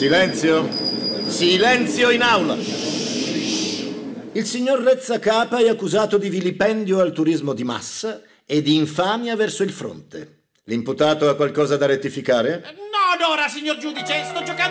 Silenzio. Silenzio in aula. Il signor Rezza Capa è accusato di vilipendio al turismo di massa e di infamia verso il fronte. L'imputato ha qualcosa da rettificare? No, ora, signor giudice, sto giocando